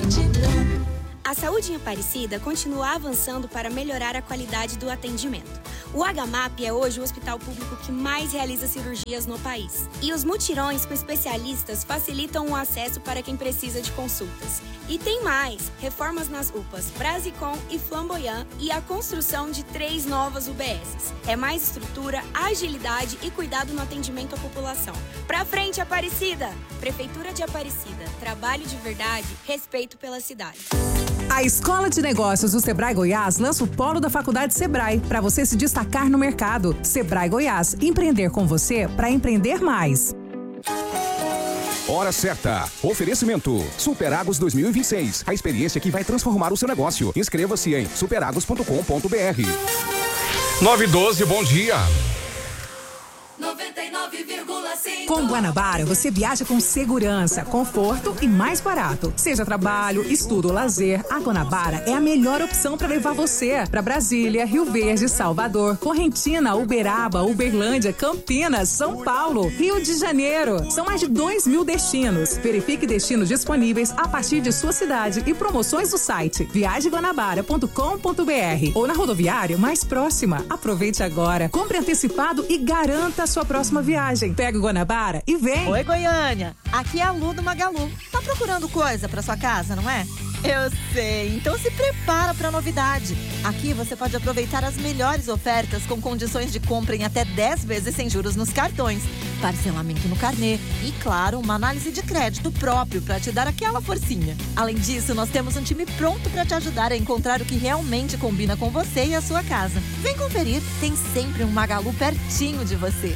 A saúde em Aparecida continua avançando para melhorar a qualidade do atendimento. O HMAP é hoje o hospital público que mais realiza cirurgias no país. E os mutirões com especialistas facilitam o acesso para quem precisa de consultas. E tem mais! Reformas nas UPAs Brasicom e Flamboyant e a construção de 3 novas UBSs. É mais estrutura, agilidade e cuidado no atendimento à população. Pra frente, Aparecida! Prefeitura de Aparecida. Trabalho de verdade, respeito pela cidade. A Escola de Negócios do Sebrae Goiás lança o Polo da Faculdade Sebrae para você se destacar no mercado. Sebrae Goiás, empreender com você para empreender mais. Hora certa. Oferecimento. Superagos 2026. A experiência que vai transformar o seu negócio. Inscreva-se em superagos.com.br. 9:12, bom dia. 99,5. Com Guanabara, você viaja com segurança, conforto e mais barato. Seja trabalho, estudo ou lazer, a Guanabara é a melhor opção para levar você para Brasília, Rio Verde, Salvador, Correntina, Uberaba, Uberlândia, Campinas, São Paulo, Rio de Janeiro. São mais de 2.000 destinos. Verifique destinos disponíveis a partir de sua cidade e promoções do site viagemguanabara.com.br ou na rodoviária mais próxima. Aproveite agora, compre antecipado e garanta a sua próxima viagem. Pega o Guanabara e vem! Oi, Goiânia! Aqui é a Lu do Magalu. Tá procurando coisa pra sua casa, não é? Eu sei, então se prepara pra novidade. Aqui você pode aproveitar as melhores ofertas com condições de compra em até 10 vezes sem juros nos cartões, parcelamento no carnê e, claro, uma análise de crédito próprio pra te dar aquela forcinha. Além disso, nós temos um time pronto pra te ajudar a encontrar o que realmente combina com você e a sua casa. Vem conferir, tem sempre um Magalu pertinho de você.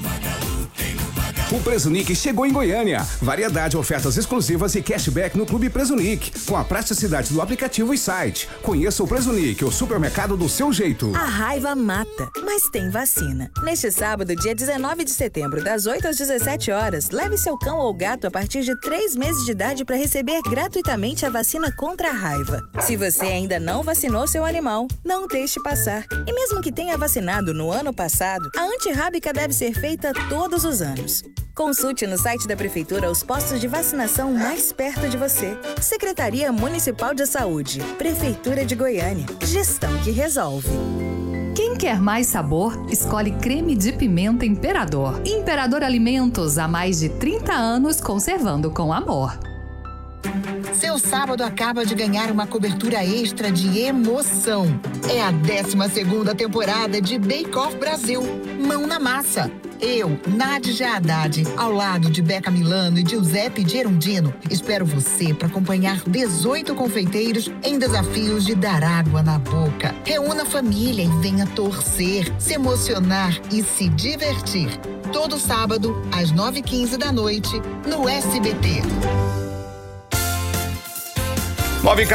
O Presunic chegou em Goiânia. Variedade, ofertas exclusivas e cashback no Clube Presunic, com a praticidade do aplicativo e site. Conheça o Presunic, o supermercado do seu jeito. A raiva mata, mas tem vacina. Neste sábado, dia 19 de setembro, das 8 às 17 horas, leve seu cão ou gato a partir de 3 meses de idade para receber gratuitamente a vacina contra a raiva. Se você ainda não vacinou seu animal, não deixe passar. E mesmo que tenha vacinado no ano passado, a antirrábica deve ser feita todos os anos. Consulte no site da Prefeitura os postos de vacinação mais perto de você. Secretaria Municipal de Saúde. Prefeitura de Goiânia. Gestão que resolve. Quem quer mais sabor, escolhe creme de pimenta Imperador. Imperador Alimentos, há mais de 30 anos conservando com amor. Seu sábado acaba de ganhar uma cobertura extra de emoção. É a 12ª temporada de Bake Off Brasil. Mão na massa. Eu, Nádia Haddad, ao lado de Beca Milano e Giuseppe Gerundino, espero você para acompanhar 18 confeiteiros em desafios de dar água na boca. Reúna a família e venha torcer, se emocionar e se divertir. Todo sábado, às 9h15 da noite, no SBT. 9